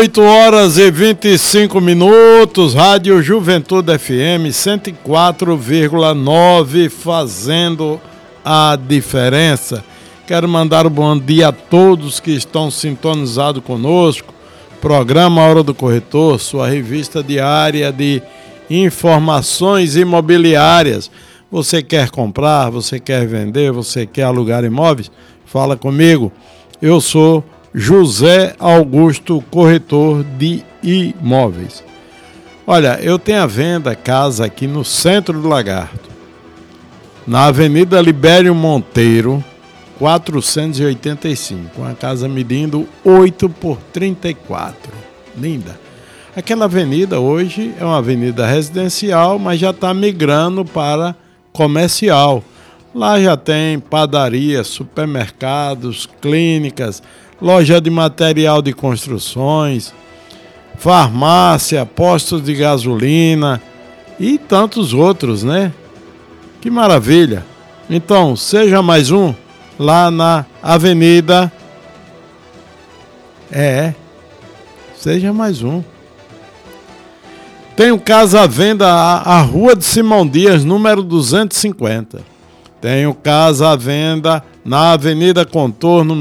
8h25, Rádio Juventude FM 104,9, fazendo a diferença. Quero mandar um bom dia a todos que estão sintonizados conosco. Programa Hora do Corretor, sua revista diária de informações imobiliárias. Você quer comprar, você quer vender, você quer alugar imóveis? Fala comigo. Eu sou José Augusto, corretor de imóveis. Olha, eu tenho à venda casa aqui no centro do Lagarto, na Avenida Libério Monteiro, 485, uma casa medindo 8 por 34, linda. Aquela avenida hoje é uma avenida residencial, mas já está migrando para comercial. Lá já tem padaria, supermercados, clínicas, loja de material de construções, farmácia, postos de gasolina e tantos outros, né? Que maravilha! Então, seja mais um lá na Avenida. Seja mais um. Tenho casa à venda à Rua de Simão Dias, número 250. Tenho casa à venda na Avenida Contorno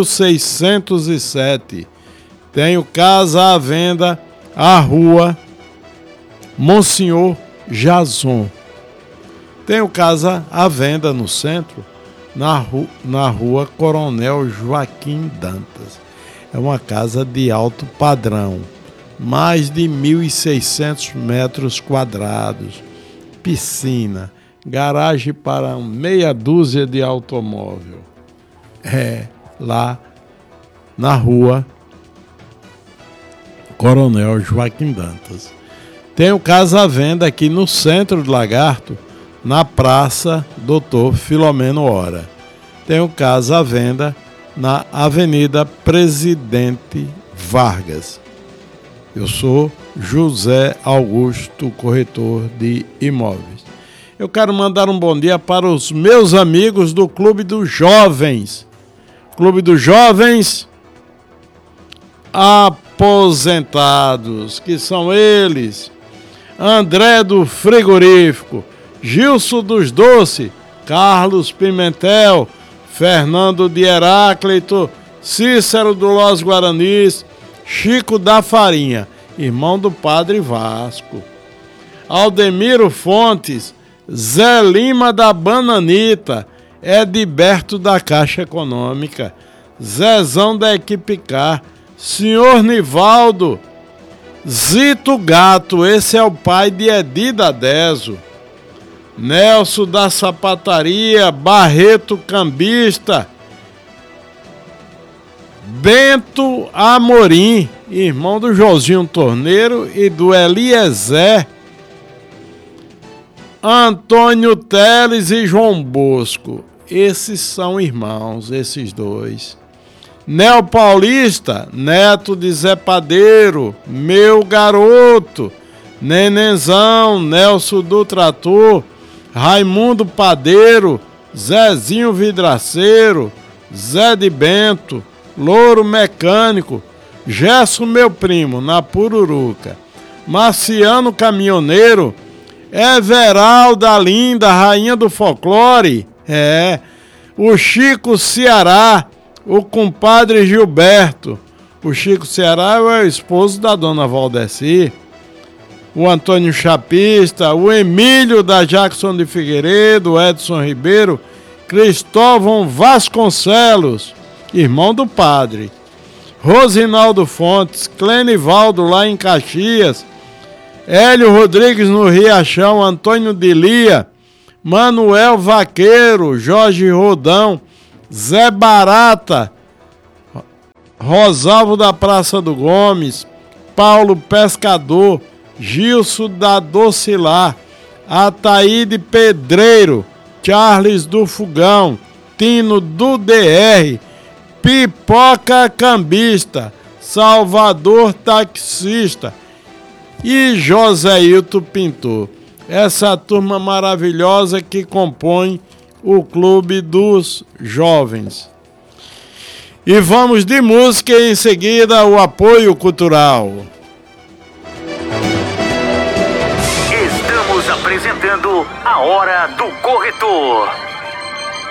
1607. Tenho casa à venda à Rua Monsenhor Jason. Tenho casa à venda no centro, na Rua Coronel Joaquim Dantas. É uma casa de alto padrão, mais de 1.600 metros quadrados, piscina, garagem para meia dúzia de automóvel. Lá na Rua Coronel Joaquim Dantas. Tenho casa à venda aqui no centro do Lagarto, na Praça Doutor Filomeno Hora. Tenho casa à venda na Avenida Presidente Vargas. Eu sou José Augusto, corretor de imóveis. Eu quero mandar um bom dia para os meus amigos do Clube dos Jovens. Clube dos Jovens Aposentados, que são eles: André do Frigorífico, Gilson dos Doces, Carlos Pimentel, Fernando de Heráclito, Cícero do Los Guaranis, Chico da Farinha, irmão do Padre Vasco, Aldemiro Fontes, Zé Lima da Bananita, Edberto da Caixa Econômica, Zezão da Equipe Car, Senhor Nivaldo, Zito Gato, esse é o pai de Edi da Deso, Nelson da Sapataria, Barreto Cambista, Bento Amorim, irmão do Josinho Torneiro e do Eliezer, Antônio Teles e João Bosco. Esses são irmãos, esses dois. Nel Paulista, neto de Zé Padeiro, meu garoto, Nenenzão, Nelson do Trator, Raimundo Padeiro, Zezinho Vidraceiro, Zé de Bento, Louro Mecânico, Gerson meu primo, na Pururuca, Marciano Caminhoneiro, Everalda Linda, rainha do folclore, o Chico Ceará, o compadre Gilberto. O Chico Ceará é o esposo da dona Valdeci, o Antônio Chapista, o Emílio da Jackson de Figueiredo, Edson Ribeiro, Cristóvão Vasconcelos, irmão do padre, Rosinaldo Fontes, Clenivaldo lá em Caxias, Hélio Rodrigues no Riachão, Antônio de Lia, Manuel Vaqueiro, Jorge Rodão, Zé Barata, Rosalvo da Praça do Gomes, Paulo Pescador, Gilson da Docilar, Ataíde Pedreiro, Charles do Fogão, Tino do DR, Pipoca Cambista, Salvador Taxista e Joséilton Pintor. Essa turma maravilhosa que compõe o Clube dos Jovens. E vamos de música e em seguida o apoio cultural. Estamos apresentando a Hora do Corretor.